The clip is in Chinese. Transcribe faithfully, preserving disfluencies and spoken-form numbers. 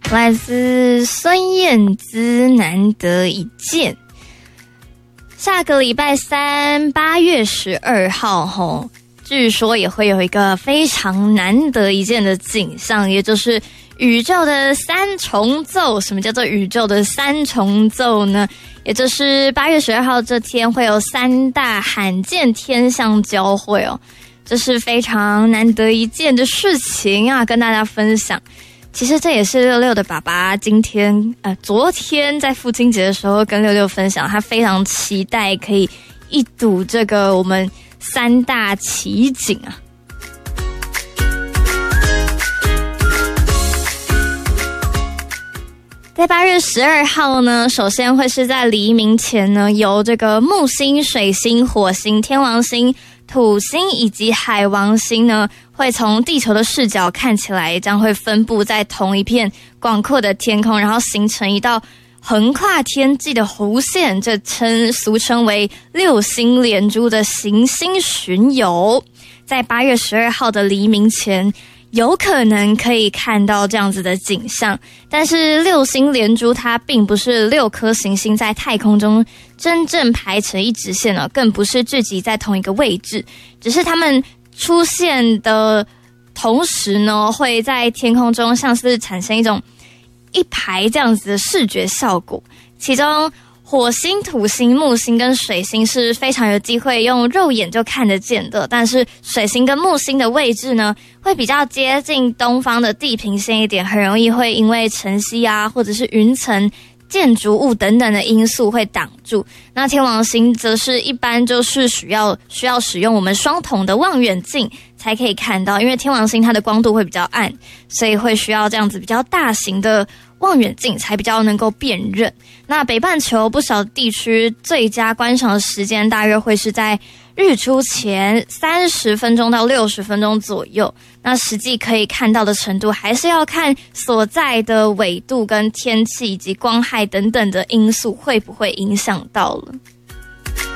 来自孙燕姿，难得一见。下个礼拜三，八月十二号，吼，据说也会有一个非常难得一见的景象，也就是宇宙的三重奏。什么叫做宇宙的三重奏呢？也就是八月十二号这天会有三大罕见天象交汇哦，这是非常难得一见的事情啊，跟大家分享。其实这也是六六的爸爸今天呃昨天在父亲节的时候跟六六分享，他非常期待可以一睹这个我们三大奇景啊。在八月十二号呢，首先会是在黎明前呢，由这个木星、水星、火星、天王星、土星以及海王星呢，会从地球的视角看起来，将会分布在同一片广阔的天空，然后形成一道横跨天际的弧线，这称俗称为六星连珠的行星巡游。在八月十二号的黎明前，有可能可以看到这样子的景象，但是六星连珠它并不是六颗行星在太空中真正排成一直线了，更不是聚集在同一个位置，只是它们出现的同时呢，会在天空中像是产生一种一排这样子的视觉效果。其中火星、土星、木星跟水星是非常有机会用肉眼就看得见的，但是水星跟木星的位置呢，会比较接近东方的地平线一点，很容易会因为晨曦啊，或者是云层、建筑物等等的因素会挡住。那天王星则是一般就是需要需要使用我们双筒的望远镜才可以看到，因为天王星它的光度会比较暗，所以会需要这样子比较大型的望远镜才比较能够辨认。那北半球不少地区最佳观赏的时间大约会是在日出前三十分钟到六十分钟左右，那实际可以看到的程度还是要看所在的纬度跟天气以及光害等等的因素会不会影响到了。